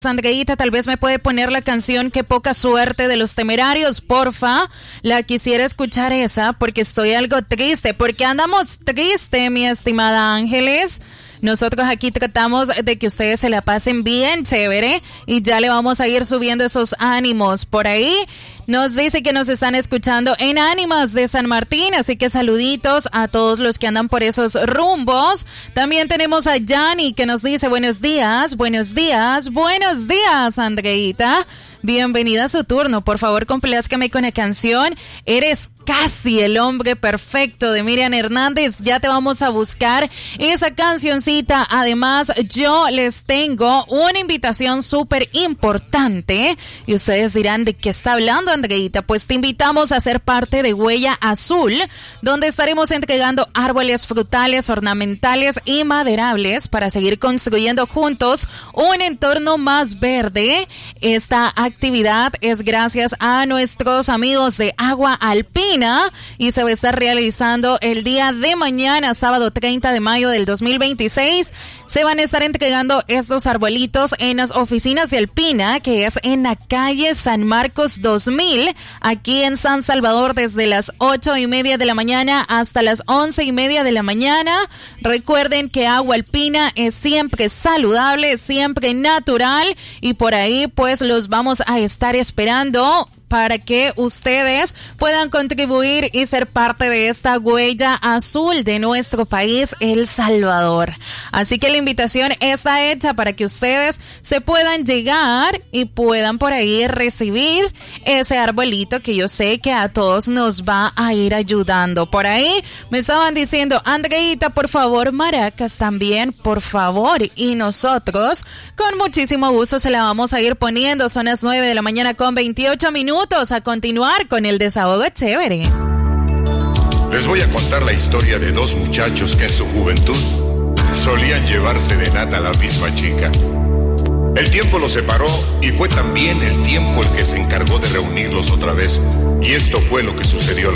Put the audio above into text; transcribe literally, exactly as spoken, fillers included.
Andreita, tal vez me puede poner la canción Qué poca suerte de Los Temerarios, porfa. La quisiera escuchar esa porque estoy algo triste. Porque andamos triste, mi estimada Ángeles. Nosotros aquí tratamos de que ustedes se la pasen bien chévere y ya le vamos a ir subiendo esos ánimos. Por ahí nos dice que nos están escuchando en Ánimas de San Martín, así que saluditos a todos los que andan por esos rumbos. También tenemos a Yanni que nos dice buenos días, buenos días, buenos días, Andreita. Bienvenida a su turno. Por favor, complázcame con la canción Eres casi el hombre perfecto de Miriam Hernández. Ya te vamos a buscar esa cancioncita. Además, yo les tengo una invitación súper importante. Y ustedes dirán, ¿de qué está hablando, Andreita? Pues te invitamos a ser parte de Huella Azul, donde estaremos entregando árboles frutales, ornamentales y maderables para seguir construyendo juntos un entorno más verde. Esta actividad es gracias a nuestros amigos de Agua Alpina y se va a estar realizando el día de mañana, sábado treinta de mayo del dos mil veintiséis. Se van a estar entregando estos arbolitos en las oficinas de Alpina, que es en la calle San Marcos dos mil, aquí en San Salvador, desde las ocho y media de la mañana hasta las once y media de la mañana. Recuerden que Agua Alpina es siempre saludable, siempre natural, y por ahí pues los vamos a estar esperando para que ustedes puedan contribuir y ser parte de esta huella azul de nuestro país, El Salvador. Así que la invitación está hecha para que ustedes se puedan llegar y puedan por ahí recibir ese arbolito que yo sé que a todos nos va a ir ayudando. Por ahí me estaban diciendo, Andreita, por favor, maracas también, por favor. Y nosotros con muchísimo gusto se la vamos a ir poniendo. Son las nueve de la mañana con veintiocho minutos. A continuar con el desahogo chévere. Les voy a contar la historia de dos muchachos que en su juventud solían llevar serenata a la misma chica. El tiempo los separó y fue también el tiempo el que se encargó de reunirlos otra vez. Y esto fue lo que sucedió.